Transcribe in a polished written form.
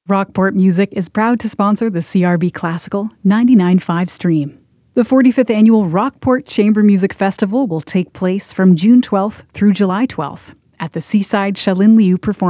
Rockport Music is proud to sponsor the CRB Classical 99.5 stream. The 45th Annual Rockport Chamber Music Festival will take place from June 12th through July 12th at the Seaside Shalin Liu Performance